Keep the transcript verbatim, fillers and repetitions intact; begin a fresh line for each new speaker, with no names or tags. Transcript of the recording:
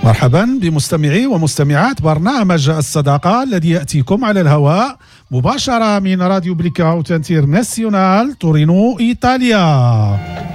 مرحبا بمستمعي ومستمعات برنامج الصداقة الذي يأتيكم على الهواء مباشرة من راديو بليكاوت انترناسيونال تورينو إيطاليا.